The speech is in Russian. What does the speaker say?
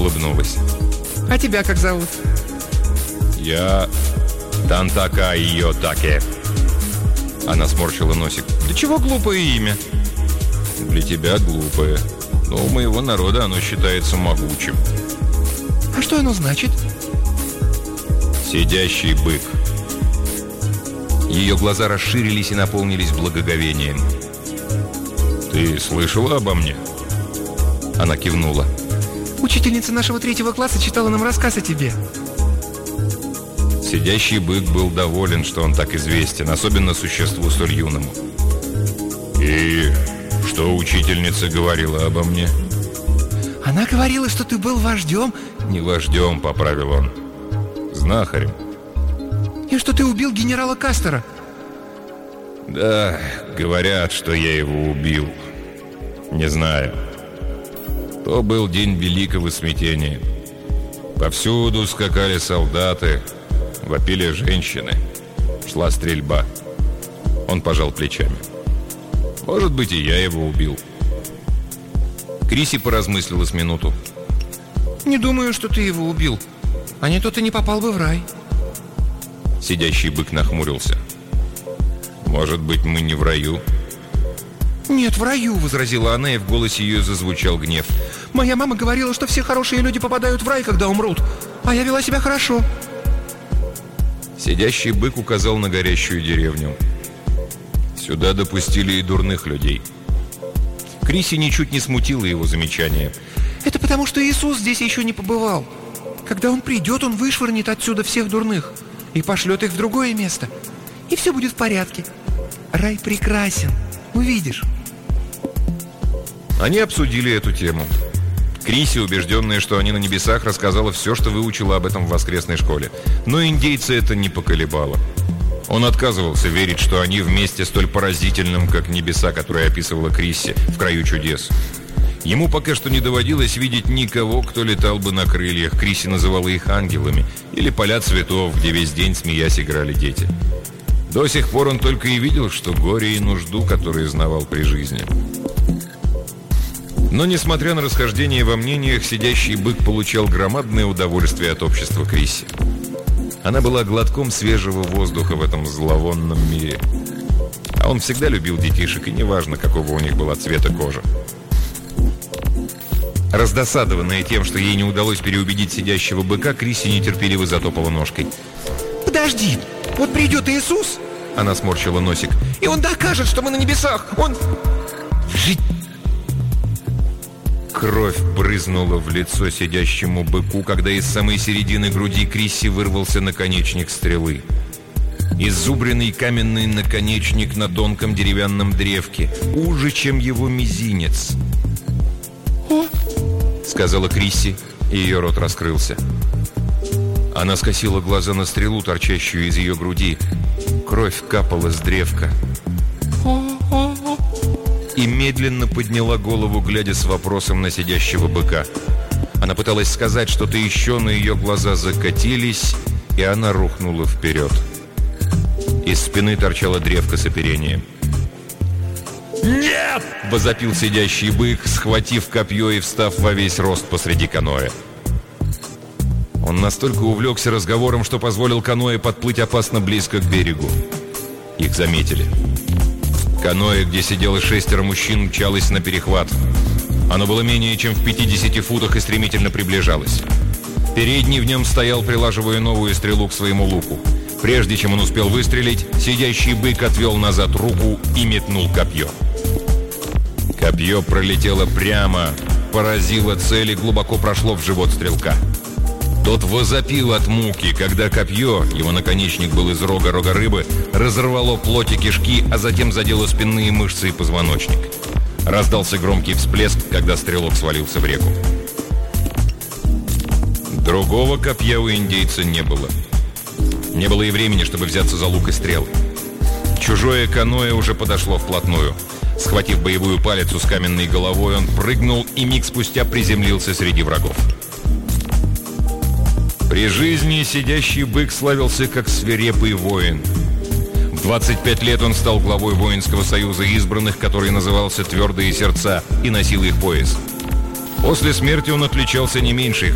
улыбнулась. А тебя как зовут? Я Тантака Йотаке. Она сморщила носик. Для чего глупое имя? Для тебя глупое. Но у моего народа оно считается могучим. А что оно значит? Сидящий бык. Ее глаза расширились и наполнились благоговением. Ты слышала обо мне? Она кивнула. Учительница нашего 3 класса читала нам рассказ о тебе. Сидящий бык был доволен, что он так известен, особенно существу столь юному. И что учительница говорила обо мне? Она говорила, что ты был вождем. Не вождем, поправил он. Знахарем. И что ты убил генерала Кастера. Да, говорят, что я его убил. Не знаю. То был день великого смятения. Повсюду скакали солдаты, вопили женщины. Шла стрельба. Он пожал плечами. Может быть, и я его убил. Криси поразмыслила с минуту. Не думаю, что ты его убил. А не то ты не попал бы в рай. Сидящий бык нахмурился. Может быть, мы не в раю? Нет, в раю, возразила она, и в голосе ее зазвучал гнев. Моя мама говорила, что все хорошие люди попадают в рай, когда умрут. А я вела себя хорошо. Сидящий бык указал на горящую деревню. Сюда допустили и дурных людей. Криси ничуть не смутило его замечание. Это потому, что Иисус здесь еще не побывал. Когда Он придет, Он вышвырнет отсюда всех дурных и пошлет их в другое место. И все будет в порядке. Рай прекрасен. Увидишь. Они обсудили эту тему. Криси, убежденная, что они на небесах, рассказала все, что выучила об этом в воскресной школе. Но индейца это не поколебало. Он отказывался верить, что они в месте столь поразительном, как небеса, которые описывала Криси в краю чудес. Ему пока что не доводилось видеть никого, кто летал бы на крыльях. Криси называла их ангелами. Или поля цветов, где весь день, смеясь, играли дети. До сих пор он только и видел, что горе и нужду, которые знавал при жизни. Но, несмотря на расхождение во мнениях, сидящий бык получал громадное удовольствие от общества Криси. Она была глотком свежего воздуха в этом зловонном мире. А он всегда любил детишек, и неважно, какого у них была цвета кожи. Раздосадованная тем, что ей не удалось переубедить сидящего быка, Криси нетерпеливо затопала ножкой. Подожди, вот придет Иисус. Она сморщила носик. И Он докажет, что мы на небесах. Он... Жить. Кровь брызнула в лицо сидящему быку, когда из самой середины груди Криси вырвался наконечник стрелы. Изубренный каменный наконечник на тонком деревянном древке, уже, чем его мизинец. «О!» — сказала Криси, и ее рот раскрылся. Она скосила глаза на стрелу, торчащую из ее груди. Кровь капала с древка. И медленно подняла голову, глядя с вопросом на сидящего быка. Она пыталась сказать что-то еще, но ее глаза закатились, и она рухнула вперед. Из спины торчала древко с оперением. «Нет!» — возопил сидящий бык, схватив копье и встав во весь рост посреди каноэ. Он настолько увлекся разговором, что позволил каноэ подплыть опасно близко к берегу. Их заметили. Каноэ, где сидело 6 мужчин, мчалось на перехват. Оно было менее чем в 50 футах и стремительно приближалось. Передний в нем стоял, прилаживая новую стрелу к своему луку. Прежде чем он успел выстрелить, сидящий бык отвел назад руку и метнул копье. Копье пролетело прямо, поразило цель и глубоко прошло в живот стрелка. Тот возопил от муки, когда копье, его наконечник был из рога рыбы, разорвало плоть и кишки, а затем задело спинные мышцы и позвоночник. Раздался громкий всплеск, когда стрелок свалился в реку. Другого копья у индейца не было. Не было и времени, чтобы взяться за лук и стрелы. Чужое каноэ уже подошло вплотную. Схватив боевую палицу с каменной головой, он прыгнул и миг спустя приземлился среди врагов. При жизни сидящий бык славился как свирепый воин. В 25 лет он стал главой воинского союза избранных, который назывался «Твердые сердца», и носил их пояс. После смерти он отличался не меньшей